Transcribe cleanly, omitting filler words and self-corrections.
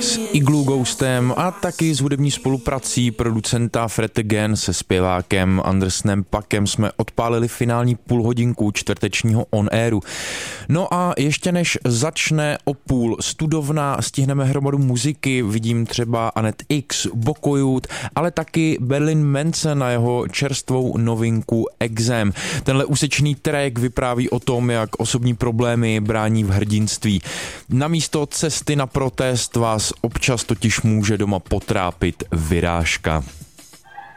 s Igloo Ghostem a taky s hudební spoluprací producenta Fred Again se zpěvákem Andersnem Paakem jsme odpálili finální půlhodinku čtvrtečního On Airu. No a ještě než začne o půl studovna, stihneme hromadu muziky, vidím třeba Anet X, Bokojut, ale taky Berlin Manson a jeho čerstvou novinku Exam. Tenhle úsečný track vypráví o tom, jak osobní problémy brání v hrdinství. Namísto cesty na protest vás občas totiž může doma potrápit vyrážka.